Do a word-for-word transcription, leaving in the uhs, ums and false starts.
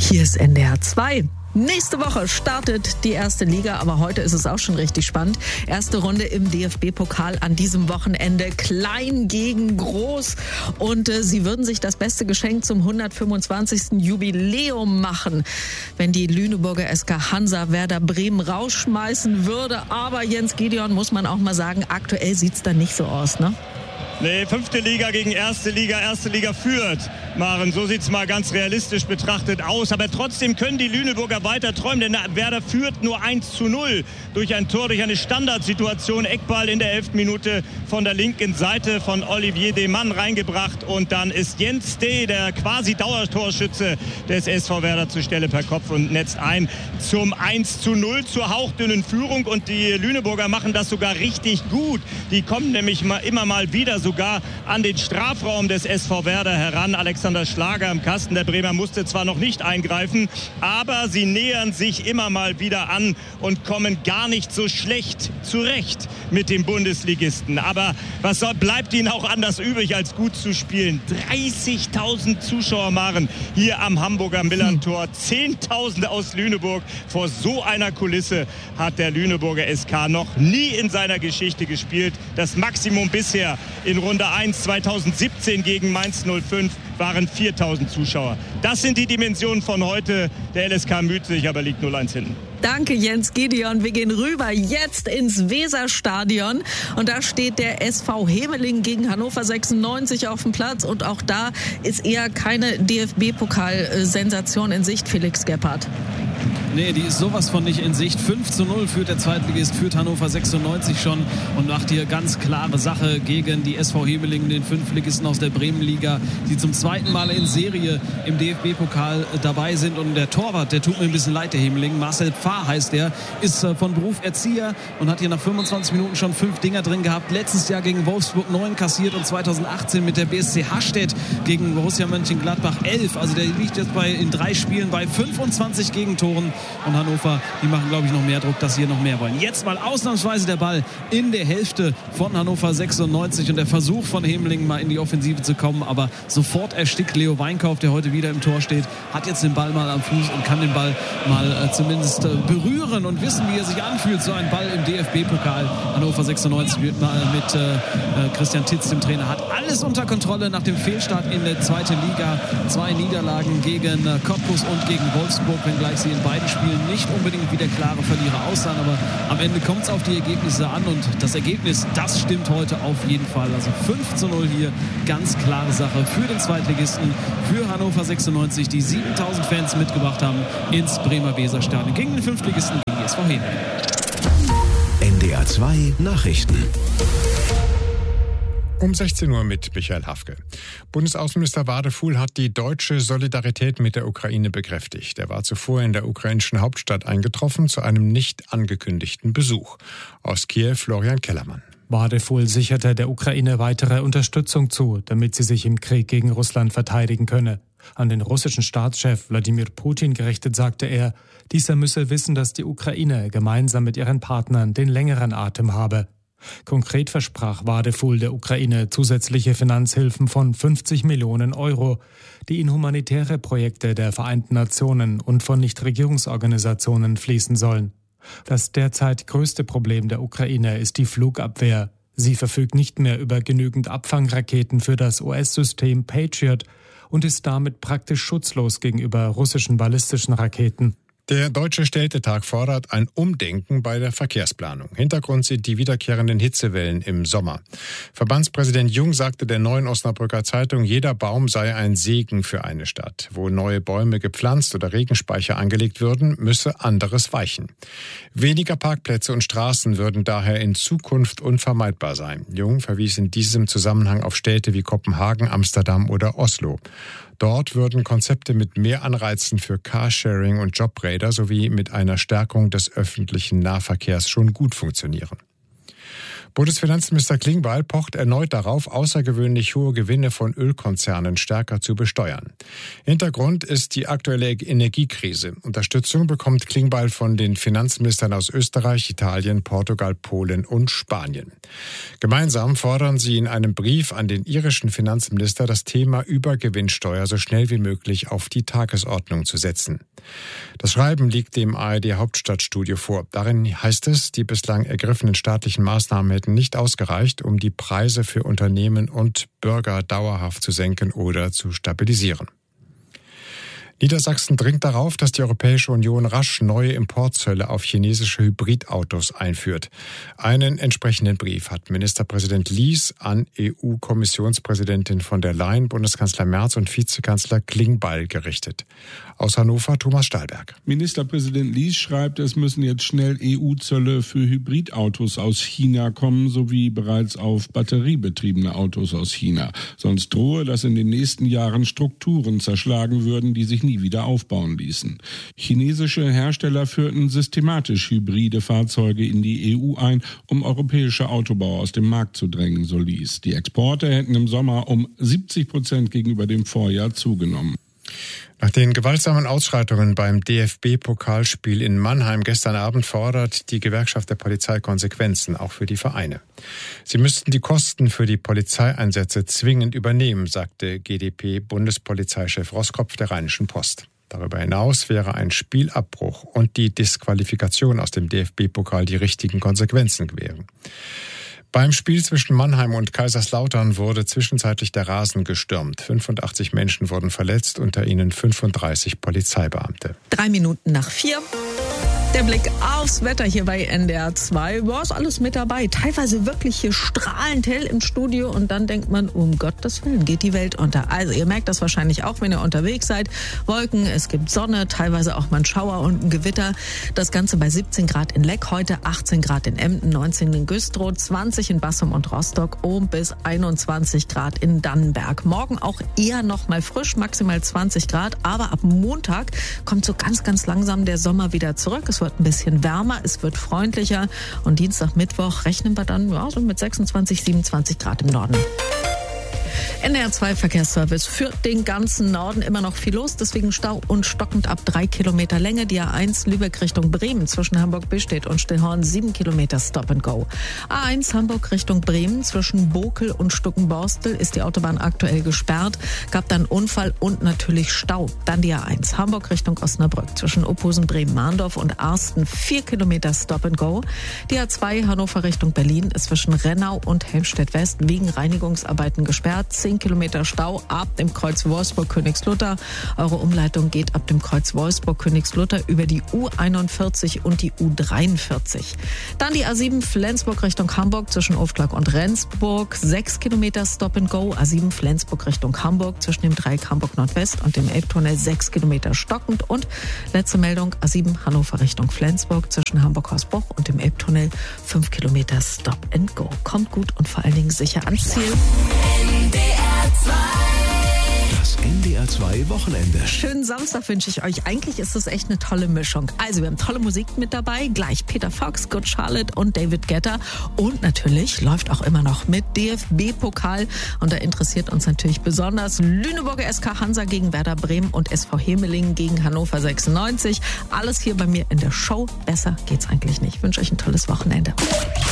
Hier ist N D R zwei. Nächste Woche startet die erste Liga, aber heute ist es auch schon richtig spannend. Erste Runde im D F B-Pokal an diesem Wochenende. Klein gegen groß. Und äh, sie würden sich das beste Geschenk zum hundertfünfundzwanzigsten Jubiläum machen, wenn die Lüneburger S K Hansa Werder Bremen rausschmeißen würde. Aber Jens Gideon, muss man auch mal sagen, aktuell sieht's da nicht so aus, ne? Nee, fünfte Liga gegen erste Liga, erste Liga führt, Maren. So sieht's mal ganz realistisch betrachtet aus. Aber trotzdem können die Lüneburger weiter träumen, denn Werder führt nur eins zu null durch ein Tor, durch eine Standardsituation. Eckball in der elften Minute von der linken Seite von Olivier Demann reingebracht. Und dann ist Jens Deh, der quasi Dauertorschütze des S V Werder, zur Stelle per Kopf und netzt ein zum eins zu null zur hauchdünnen Führung. Und die Lüneburger machen das sogar richtig gut. Die kommen nämlich mal, immer mal wieder so sogar an den Strafraum des S V Werder heran. Alexander Schlager im Kasten. Der Bremer musste zwar noch nicht eingreifen, aber sie nähern sich immer mal wieder an und kommen gar nicht so schlecht zurecht mit dem Bundesligisten. Aber was soll, bleibt ihnen auch anders übrig, als gut zu spielen? dreißigtausend Zuschauer, Maren, hier am Hamburger Millerntor. zehntausend aus Lüneburg. Vor so einer Kulisse hat der Lüneburger S K noch nie in seiner Geschichte gespielt. Das Maximum bisher in Runde eins zweitausendsiebzehn gegen Mainz null fünf waren viertausend Zuschauer. Das sind die Dimensionen von heute. Der L S K müht sich, aber liegt null eins hinten. Danke, Jens Gideon. Wir gehen rüber jetzt ins Weserstadion. Und da steht der S V Hemeling gegen Hannover sechsundneunzig auf dem Platz. Und auch da ist eher keine D F B-Pokal-Sensation in Sicht, Felix Gebhardt. Nee, die ist sowas von nicht in Sicht. fünf zu null führt der Zweitligist, führt Hannover sechsundneunzig schon und macht hier ganz klare Sache gegen die S V Hemeling, den Fünftligisten aus der Bremenliga, die zum zweiten Mal in Serie im D F B-Pokal dabei sind. Und der Torwart, der tut mir ein bisschen leid, der Hemeling, Marcel Pfahr heißt der, ist von Beruf Erzieher und hat hier nach fünfundzwanzig Minuten schon fünf Dinger drin gehabt. Letztes Jahr gegen Wolfsburg neun kassiert und zweitausendachtzehn mit der B S C Hastedt gegen Borussia Mönchengladbach elf. Also der liegt jetzt bei, in drei Spielen bei fünfundzwanzig Gegentoren. Und Hannover, die machen, glaube ich, noch mehr Druck, dass sie hier noch mehr wollen. Jetzt mal ausnahmsweise der Ball in der Hälfte von Hannover sechsundneunzig und der Versuch von Hemeling mal in die Offensive zu kommen, aber sofort erstickt Leo Weinkauf, der heute wieder im Tor steht, hat jetzt den Ball mal am Fuß und kann den Ball mal äh, zumindest äh, berühren und wissen, wie er sich anfühlt, so ein Ball im D F B-Pokal. Hannover sechsundneunzig mit, mal mit äh, Christian Titz, dem Trainer, hat alles unter Kontrolle nach dem Fehlstart in der zweiten Liga. Zwei Niederlagen gegen äh, Cottbus und gegen Wolfsburg, wenngleich sie in beiden Spielen nicht unbedingt wie der klare Verlierer aussahen, aber am Ende kommt es auf die Ergebnisse an und das Ergebnis, das stimmt heute auf jeden Fall. Also fünf zu null hier, ganz klare Sache für den Zweitligisten, für Hannover sechsundneunzig, die siebentausend Fans mitgebracht haben ins Bremer Weserstadion gegen den Fünftligisten, gegen die S V Hemeling. N D R zwei Nachrichten. Um sechzehn Uhr mit Michael Hafke. Bundesaußenminister Wadefuhl hat die deutsche Solidarität mit der Ukraine bekräftigt. Er war zuvor in der ukrainischen Hauptstadt eingetroffen zu einem nicht angekündigten Besuch. Aus Kiew Florian Kellermann. Wadefuhl sicherte der Ukraine weitere Unterstützung zu, damit sie sich im Krieg gegen Russland verteidigen könne. An den russischen Staatschef Wladimir Putin gerichtet sagte er, dieser müsse wissen, dass die Ukraine gemeinsam mit ihren Partnern den längeren Atem habe. Konkret versprach Wadefuhl der Ukraine zusätzliche Finanzhilfen von fünfzig Millionen Euro, die in humanitäre Projekte der Vereinten Nationen und von Nichtregierungsorganisationen fließen sollen. Das derzeit größte Problem der Ukraine ist die Flugabwehr. Sie verfügt nicht mehr über genügend Abfangraketen für das U S-System Patriot und ist damit praktisch schutzlos gegenüber russischen ballistischen Raketen. Der Deutsche Städtetag fordert ein Umdenken bei der Verkehrsplanung. Hintergrund sind die wiederkehrenden Hitzewellen im Sommer. Verbandspräsident Jung sagte der Neuen Osnabrücker Zeitung, jeder Baum sei ein Segen für eine Stadt. Wo neue Bäume gepflanzt oder Regenspeicher angelegt würden, müsse anderes weichen. Weniger Parkplätze und Straßen würden daher in Zukunft unvermeidbar sein. Jung verwies in diesem Zusammenhang auf Städte wie Kopenhagen, Amsterdam oder Oslo. Dort würden Konzepte mit mehr Anreizen für Carsharing und Jobräder sowie mit einer Stärkung des öffentlichen Nahverkehrs schon gut funktionieren. Bundesfinanzminister Klingbeil pocht erneut darauf, außergewöhnlich hohe Gewinne von Ölkonzernen stärker zu besteuern. Hintergrund ist die aktuelle Energiekrise. Unterstützung bekommt Klingbeil von den Finanzministern aus Österreich, Italien, Portugal, Polen und Spanien. Gemeinsam fordern sie in einem Brief an den irischen Finanzminister, das Thema Übergewinnsteuer so schnell wie möglich auf die Tagesordnung zu setzen. Das Schreiben liegt dem A R D-Hauptstadtstudio vor. Darin heißt es, die bislang ergriffenen staatlichen Maßnahmen hätten nicht ausgereicht, um die Preise für Unternehmen und Bürger dauerhaft zu senken oder zu stabilisieren. Niedersachsen dringt darauf, dass die Europäische Union rasch neue Importzölle auf chinesische Hybridautos einführt. Einen entsprechenden Brief hat Ministerpräsident Lies an E U-Kommissionspräsidentin von der Leyen, Bundeskanzler Merz und Vizekanzler Klingbeil gerichtet. Aus Hannover Thomas Stahlberg. Ministerpräsident Lies schreibt, es müssen jetzt schnell E U-Zölle für Hybridautos aus China kommen, sowie bereits auf batteriebetriebene Autos aus China. Sonst drohe, dass in den nächsten Jahren Strukturen zerschlagen würden, die sich nie wieder aufbauen ließen. Chinesische Hersteller führten systematisch hybride Fahrzeuge in die E U ein, um europäische Autobauer aus dem Markt zu drängen, so Lies. Die Exporte hätten im Sommer um siebzig Prozent gegenüber dem Vorjahr zugenommen. Nach den gewaltsamen Ausschreitungen beim D F B-Pokalspiel in Mannheim gestern Abend fordert die Gewerkschaft der Polizei Konsequenzen, auch für die Vereine. Sie müssten die Kosten für die Polizeieinsätze zwingend übernehmen, sagte G d P-Bundespolizeichef Roskopf der Rheinischen Post. Darüber hinaus wäre ein Spielabbruch und die Disqualifikation aus dem D F B-Pokal die richtigen Konsequenzen gewesen. Beim Spiel zwischen Mannheim und Kaiserslautern wurde zwischenzeitlich der Rasen gestürmt. fünfundachtzig Menschen wurden verletzt, unter ihnen fünfunddreißig Polizeibeamte. Drei Minuten nach vier. Der Blick aufs Wetter hier bei N D R zwei. Boah, ist alles mit dabei. Teilweise wirklich hier strahlend hell im Studio und dann denkt man, um Gottes Willen, geht die Welt unter. Also ihr merkt das wahrscheinlich auch, wenn ihr unterwegs seid. Wolken, es gibt Sonne, teilweise auch mal ein Schauer und ein Gewitter. Das Ganze bei siebzehn Grad in Leck heute, achtzehn Grad in Emden, neunzehn in Güstrow, zwanzig in Bassum und Rostock und bis einundzwanzig Grad in Dannenberg. Morgen auch eher noch mal frisch, maximal zwanzig Grad. Aber ab Montag kommt so ganz, ganz langsam der Sommer wieder zurück. Es wird ein bisschen wärmer, es wird freundlicher und Dienstag, Mittwoch rechnen wir dann ja, so mit sechsundzwanzig, siebenundzwanzig Grad im Norden. N D R zwei Verkehrsservice für den ganzen Norden immer noch viel los, deswegen Stau und stockend ab drei Kilometer Länge. Die A eins Lübeck Richtung Bremen zwischen Hamburg-Billstedt und Stillhorn sieben Kilometer Stop and Go. A eins Hamburg Richtung Bremen zwischen Bokel und Stuckenborstel ist die Autobahn aktuell gesperrt. Gab dann Unfall und natürlich Stau. Dann die A eins Hamburg Richtung Osnabrück zwischen Ophusen, Bremen, Mahndorf und Arsten vier Kilometer Stop and Go. Die A zwei Hannover Richtung Berlin ist zwischen Rennau und Helmstedt West wegen Reinigungsarbeiten gesperrt. zehn Kilometer Stau ab dem Kreuz Wolfsburg-Königslutter. Eure Umleitung geht ab dem Kreuz Wolfsburg-Königslutter über die U einundvierzig und die U dreiundvierzig. Dann die A sieben Flensburg Richtung Hamburg zwischen Oflag und Rendsburg. sechs Kilometer Stop and Go. A sieben Flensburg Richtung Hamburg zwischen dem Dreieck Hamburg Nordwest und dem Elbtunnel sechs Kilometer stockend. Und letzte Meldung, A sieben Hannover Richtung Flensburg zwischen Hamburg-Hausbruch und dem Elbtunnel fünf Kilometer Stop and Go. Kommt gut und vor allen Dingen sicher ans Ziel. Das N D R zwei Wochenende. Schönen Samstag wünsche ich euch. Eigentlich ist das echt eine tolle Mischung. Also wir haben tolle Musik mit dabei. Gleich Peter Fox, Good Charlotte und David Guetta. Und natürlich läuft auch immer noch mit D F B-Pokal. Und da interessiert uns natürlich besonders Lüneburger S K Hansa gegen Werder Bremen und S V Hemelingen gegen Hannover sechsundneunzig. Alles hier bei mir in der Show. Besser geht's eigentlich nicht. Ich wünsche euch ein tolles Wochenende.